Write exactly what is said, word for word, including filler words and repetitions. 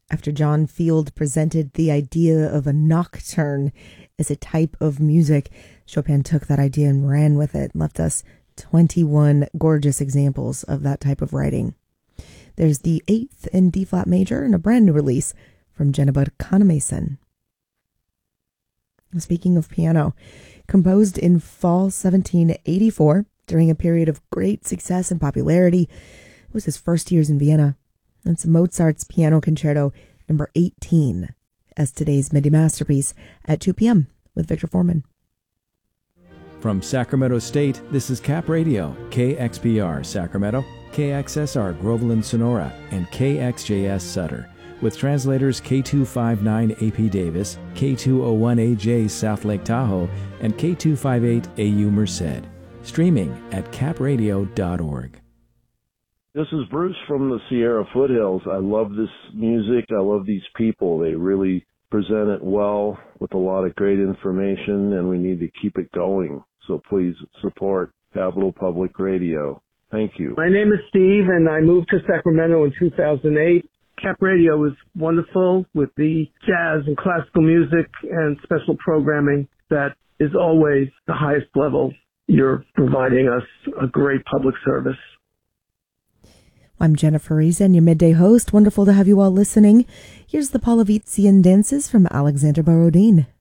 after John Field presented the idea of a nocturne as a type of music. Chopin took that idea and ran with it and left us twenty-one gorgeous examples of that type of writing. There's the eighth in D-flat major and a brand new release from Jennifer Kannemason. Speaking of piano, composed in fall seventeen eighty-four during a period of great success and popularity, it was his first years in Vienna. It's Mozart's Piano Concerto number eighteen as today's midday masterpiece at two p.m. with Victor Foreman. From Sacramento State, this is Cap Radio, K X P R Sacramento, K X S R Groveland Sonora, and K X J S Sutter, with translators K two fifty-nine A P Davis, K two oh one A J South Lake Tahoe, and K two fifty-eight A U Merced. Streaming at cap radio dot org. This is Bruce from the Sierra Foothills. I love this music. I love these people. They really present it well with a lot of great information, and we need to keep it going. So please support Capital Public Radio. Thank you. My name is Steve, and I moved to Sacramento in two thousand eight. Cap Radio is wonderful with the jazz and classical music and special programming that is always the highest level. You're providing us a great public service. I'm Jennifer Reason, your midday host. Wonderful to have you all listening. Here's the Polavitsian dances from Alexander Borodin.